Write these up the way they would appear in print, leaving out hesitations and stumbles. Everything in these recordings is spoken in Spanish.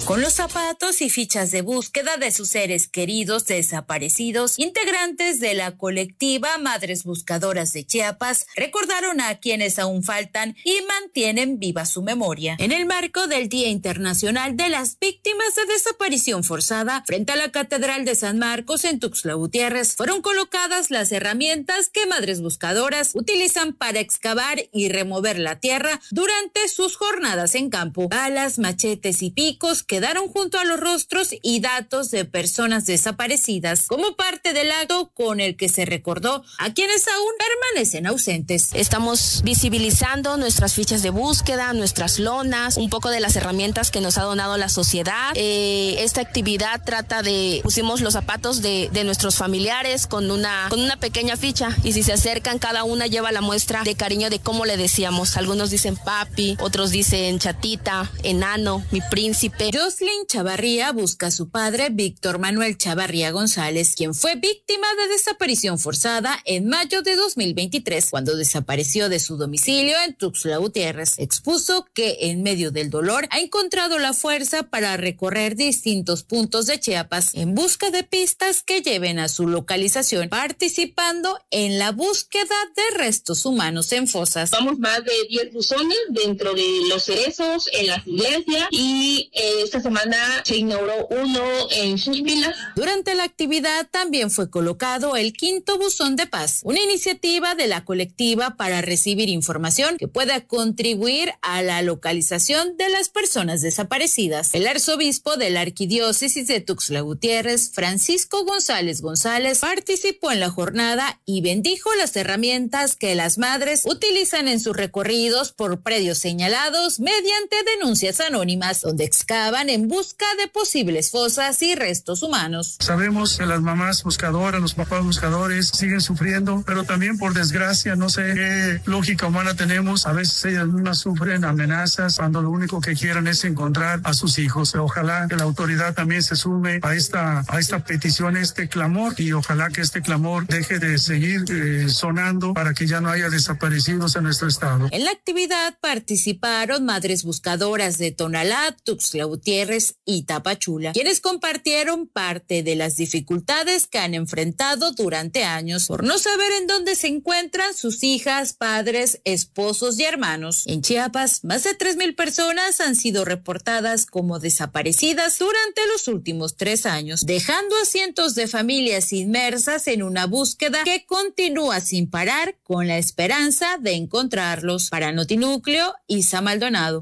Con los zapatos y fichas de búsqueda de sus seres queridos desaparecidos, integrantes de la colectiva Madres Buscadoras de Chiapas recordaron a quienes aún faltan y mantienen viva su memoria. En el marco del Día Internacional de las Víctimas de Desaparición Forzada, frente a la Catedral de San Marcos en Tuxtla Gutiérrez, fueron colocadas las herramientas que Madres Buscadoras utilizan para excavar y remover la tierra durante sus jornadas en campo. Balas, machetes y picos quedaron junto a los rostros y datos de personas desaparecidas como parte del acto con el que se recordó a quienes aún permanecen ausentes. Estamos visibilizando nuestras fichas de búsqueda, nuestras lonas, un poco de las herramientas que nos ha donado la sociedad. Esta actividad trata de, pusimos los zapatos de nuestros familiares con una pequeña ficha, y si se acercan cada una lleva la muestra de cariño de cómo le decíamos. Algunos dicen papi, otros dicen chatita, enano, mi príncipe. Jocelyn Chavarría busca a su padre, Víctor Manuel Chavarría González, quien fue víctima de desaparición forzada en mayo de 2023, cuando desapareció de su domicilio en Tuxtla Gutiérrez. Expuso que en medio del dolor ha encontrado la fuerza para recorrer distintos puntos de Chiapas en busca de pistas que lleven a su localización, participando en la búsqueda de restos humanos en fosas. Vamos más de 10 buzones dentro de los cerezos, en las iglesias, y esta semana se inauguró uno en Suspila. Durante la actividad también fue colocado el 5º buzón de paz, una iniciativa de la colectiva para recibir información que pueda contribuir a la localización de las personas desaparecidas. El arzobispo de la arquidiócesis de Tuxtla Gutiérrez, Francisco González González, participó en la jornada y bendijo las herramientas que las madres utilizan en sus recorridos por predios señalados mediante denuncias anónimas, donde excavan en busca de posibles fosas y restos humanos. Sabemos que las mamás buscadoras, los papás buscadores siguen sufriendo, pero también por desgracia, no sé qué lógica humana tenemos, a veces ellas mismas sufren amenazas cuando lo único que quieren es encontrar a sus hijos. Ojalá que la autoridad también se sume a esta petición, este clamor, y ojalá que este clamor deje de seguir sonando para que ya no haya desaparecidos en nuestro estado. En la actividad participaron madres buscadoras de Tonalá, Tuxtla Gutiérrez y Tapachula, quienes compartieron parte de las dificultades que han enfrentado durante años por no saber en dónde se encuentran sus hijas, padres, esposos y hermanos. En Chiapas, más de 3,000 personas han sido reportadas como desaparecidas durante los últimos 3 años, dejando a cientos de familias inmersas en una búsqueda que continúa sin parar con la esperanza de encontrarlos. Para Notinúcleo, Isa Maldonado.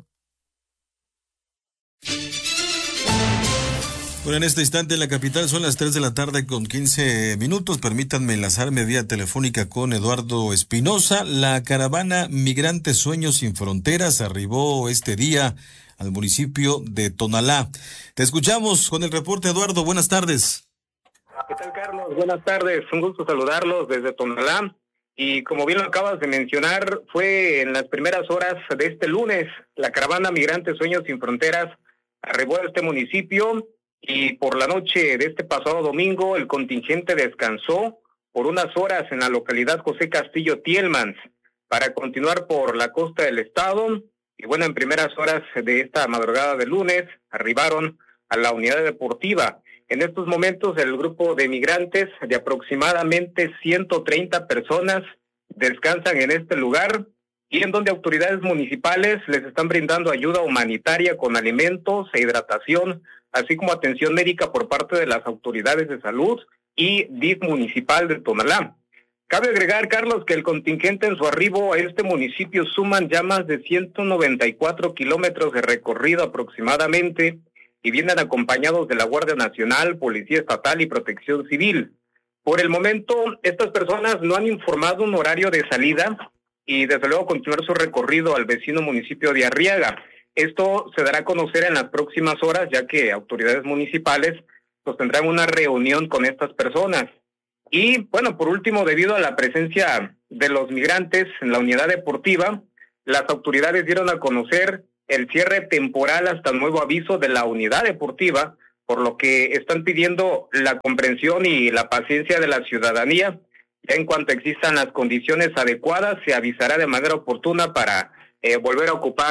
Bueno, en este instante en la capital son las 3 de la tarde con 15 minutos. Permítanme enlazarme vía telefónica con Eduardo Espinosa. La caravana Migrantes Sueños Sin Fronteras arribó este día al municipio de Tonalá. Te escuchamos con el reporte, Eduardo. Buenas tardes. ¿Qué tal, Carlos? Buenas tardes. Un gusto saludarlos desde Tonalá. Y como bien lo acabas de mencionar, fue en las primeras horas de este lunes, la caravana Migrantes Sueños Sin Fronteras arribó a este municipio, y por la noche de este pasado domingo el contingente descansó por unas horas en la localidad José Castillo Tielmans para continuar por la costa del estado. Y bueno, en primeras horas de esta madrugada de lunes arribaron a la unidad deportiva. En estos momentos el grupo de migrantes de aproximadamente 130 personas descansan en este lugar, y en donde autoridades municipales les están brindando ayuda humanitaria con alimentos e hidratación, así como atención médica por parte de las autoridades de salud y DIF municipal de Tonalá. Cabe agregar, Carlos, que el contingente en su arribo a este municipio suman ya más de 194 kilómetros de recorrido aproximadamente, y vienen acompañados de la Guardia Nacional, Policía Estatal y Protección Civil. Por el momento, estas personas no han informado un horario de salida y desde luego continuar su recorrido al vecino municipio de Arriaga. Esto se dará a conocer en las próximas horas, ya que autoridades municipales tendrán una reunión con estas personas. Y bueno, por último, debido a la presencia de los migrantes en la unidad deportiva, las autoridades dieron a conocer el cierre temporal hasta nuevo aviso de la unidad deportiva, por lo que están pidiendo la comprensión y la paciencia de la ciudadanía. Ya en cuanto existan las condiciones adecuadas, se avisará de manera oportuna para volver a ocupar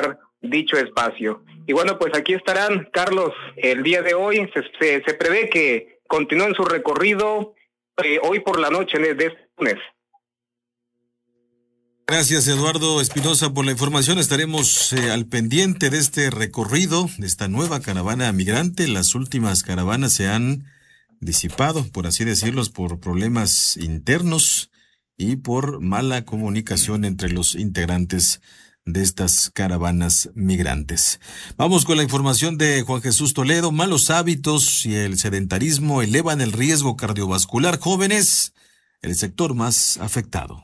dicho espacio. Y bueno, pues aquí estarán, Carlos, el día de hoy. Se prevé que continúen su recorrido hoy por la noche de este lunes. Gracias, Eduardo Espinosa, por la información. Estaremos al pendiente de este recorrido, de esta nueva caravana migrante. Las últimas caravanas se han disipado, por así decirlo, por problemas internos y por mala comunicación entre los integrantes de estas caravanas migrantes. Vamos con la información de Juan Jesús Toledo. Malos hábitos y el sedentarismo elevan el riesgo cardiovascular. Jóvenes, el sector más afectado.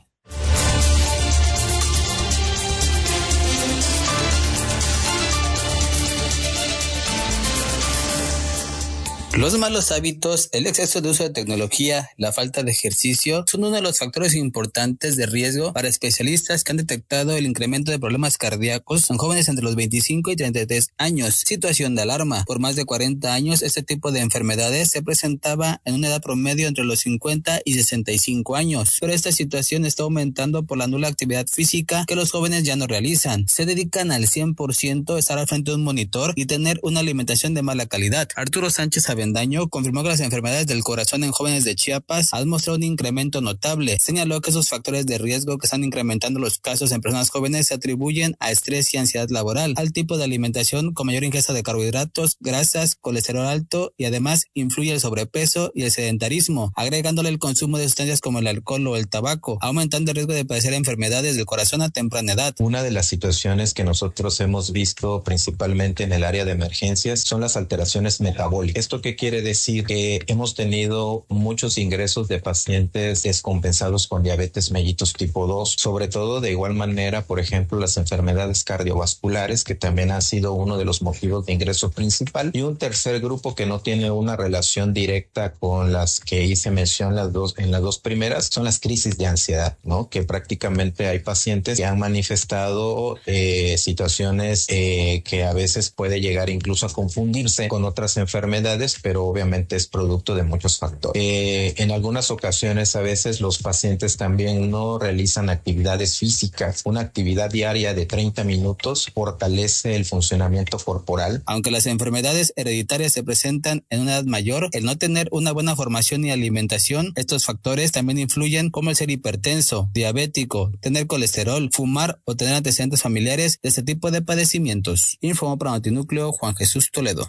Los malos hábitos, el exceso de uso de tecnología, la falta de ejercicio son uno de los factores importantes de riesgo para especialistas que han detectado el incremento de problemas cardíacos en jóvenes entre los 25 y 33 años. Situación de alarma. Por más de 40 años, este tipo de enfermedades se presentaba en una edad promedio entre los 50 y 65 años. Pero esta situación está aumentando por la nula actividad física que los jóvenes ya no realizan. Se dedican al 100% a estar al frente de un monitor y tener una alimentación de mala calidad. Arturo Sánchez Avendaño confirmó que las enfermedades del corazón en jóvenes de Chiapas han mostrado un incremento notable. Señaló que esos factores de riesgo que están incrementando los casos en personas jóvenes se atribuyen a estrés y ansiedad laboral, al tipo de alimentación con mayor ingesta de carbohidratos, grasas, colesterol alto y además influye el sobrepeso y el sedentarismo, agregándole el consumo de sustancias como el alcohol o el tabaco, aumentando el riesgo de padecer enfermedades del corazón a temprana edad. Una de las situaciones que nosotros hemos visto principalmente en el área de emergencias son las alteraciones metabólicas. Esto que quiere decir que hemos tenido muchos ingresos de pacientes descompensados con diabetes mellitus tipo 2, sobre todo de igual manera, por ejemplo, las enfermedades cardiovasculares, que también han sido uno de los motivos de ingreso principal, y un tercer grupo que no tiene una relación directa con las que hice mención en las dos primeras, son las crisis de ansiedad, ¿no? Que prácticamente hay pacientes que han manifestado situaciones que a veces puede llegar incluso a confundirse con otras enfermedades, pero obviamente es producto de muchos factores. En algunas ocasiones a veces los pacientes también no realizan actividades físicas. Una actividad diaria de 30 minutos fortalece el funcionamiento corporal. Aunque las enfermedades hereditarias se presentan en una edad mayor, el no tener una buena formación y alimentación, estos factores también influyen, como el ser hipertenso, diabético, tener colesterol, fumar o tener antecedentes familiares de este tipo de padecimientos. Informó para Notinúcleo Juan Jesús Toledo.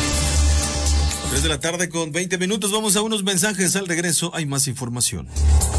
3 de la tarde con 20 minutos. Vamos a unos mensajes. Al regreso hay más información.